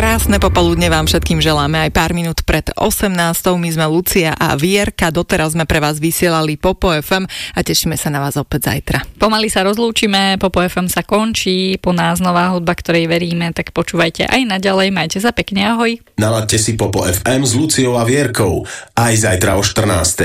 Krásne popoludne vám všetkým želáme aj pár minút pred 18. My sme Lucia a Vierka. Doteraz sme pre vás vysielali Popo FM a tešíme sa na vás opäť zajtra. Pomaly sa rozlúčime, Popo FM sa končí, po nás nová hudba, ktorej veríme, tak počúvajte aj naďalej. Majte sa pekne, ahoj. Nalaďte si Popo FM s Luciou a Vierkou aj zajtra o 14.